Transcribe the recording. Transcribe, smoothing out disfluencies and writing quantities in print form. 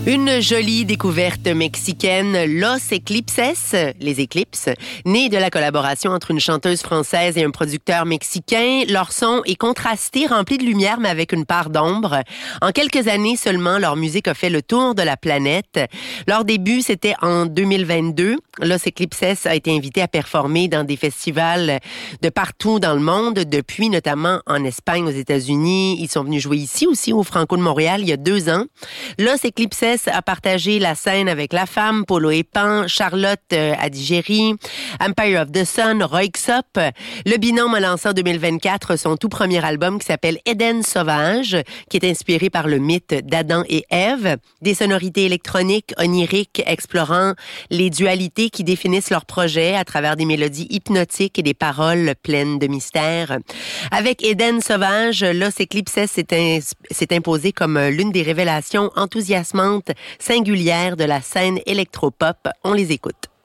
Une jolie découverte mexicaine, Los Eclipses, les éclipses, née de la collaboration entre une chanteuse française et un producteur mexicain. Leur son est contrasté, rempli de lumière, mais avec une part d'ombre. En quelques années seulement, leur musique a fait le tour de la planète. Leur début, c'était en 2022. Los Eclipses a été invité à performer dans des festivals de partout dans le monde, depuis notamment en Espagne, aux États-Unis. Ils sont venus jouer ici aussi, au Franco de Montréal, il y a 2 ans. Los Eclipses a partagé la scène avec La Femme, Polo et Pan, Charlotte Adigéry, Empire of the Sun, Röyksopp. Le binôme a lancé en 2024 son tout premier album qui s'appelle Éden sauvage, qui est inspiré par le mythe d'Adam et Ève. Des sonorités électroniques, oniriques, explorant les dualités qui définissent leur projet à travers des mélodies hypnotiques et des paroles pleines de mystère. Avec Éden sauvage, Los Eclipses s'est imposé comme l'une des révélations enthousiasmantes, singulière de la scène électropop. On les écoute.